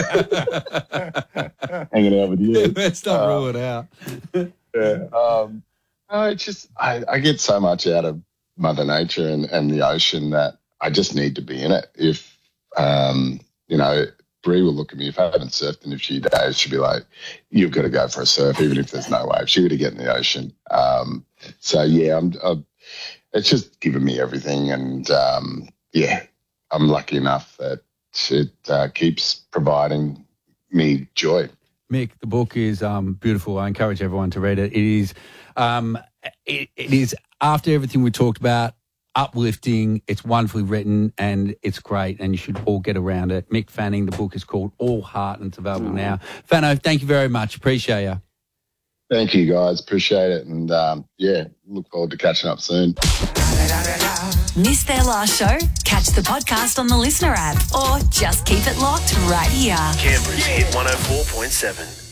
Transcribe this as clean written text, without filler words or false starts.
hanging out with you. Let's not rule it out. Yeah. No, it's just I get so much out of Mother Nature and the ocean that I just need to be in it. If Bree will look at me if I haven't surfed in a few days. She'll be like, "You've got to go for a surf, even if there's no wave." She would get in the ocean. So yeah, it's just given me everything, and I'm lucky enough that it keeps providing me joy. Mick, the book is beautiful. I encourage everyone to read it. It is after everything we talked about, uplifting. It's wonderfully written and it's great, and you should all get around it. Mick Fanning, the book is called All Heart and it's available now. Fano, thank you very much. Appreciate you. Thank you, guys. Appreciate it. And, look forward to catching up soon. Missed their last show? Catch the podcast on the Listener app or just keep it locked right here. Canberra's Hit 104.7.